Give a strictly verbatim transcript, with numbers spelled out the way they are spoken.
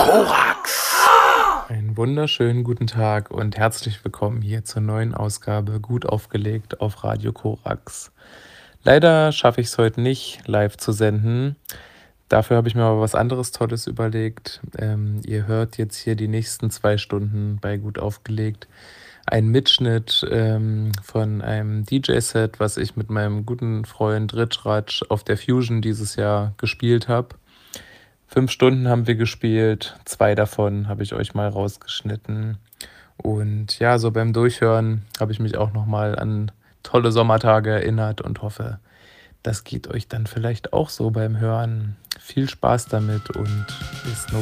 Korax! Einen wunderschönen guten Tag und herzlich willkommen hier zur neuen Ausgabe Gut aufgelegt auf Radio Korax. Leider schaffe ich es heute nicht, live zu senden. Dafür habe ich mir aber was anderes Tolles überlegt. Ähm, ihr hört jetzt hier die nächsten zwei Stunden bei Gut aufgelegt einen Mitschnitt ähm, von einem D J-Set, was ich mit meinem guten Freund Rich Ratsch auf der Fusion dieses Jahr gespielt habe. Fünf Stunden haben wir gespielt, zwei davon habe ich euch mal rausgeschnitten. Und ja, so beim Durchhören habe ich mich auch nochmal an tolle Sommertage erinnert und hoffe, das geht euch dann vielleicht auch so beim Hören. Viel Spaß damit und bis